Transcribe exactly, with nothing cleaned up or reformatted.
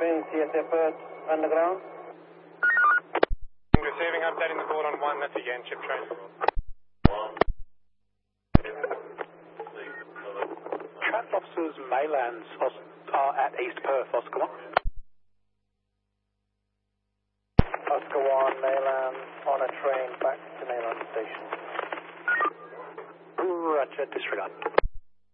Spin C S A Perth underground. Receiving, updating the board on one, that's a Yan chip train. Traffic officers Maylands are at East Perth, Oscar one. Oscar one, Mayland on a train back to Mayland station. Roger, disregard.